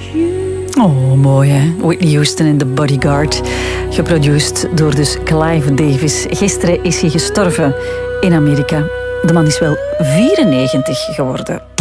Oh, mooi hè. Whitney Houston in The Bodyguard. Geproduceerd door dus Clive Davis. Gisteren is hij gestorven in Amerika. De man is wel 94 geworden.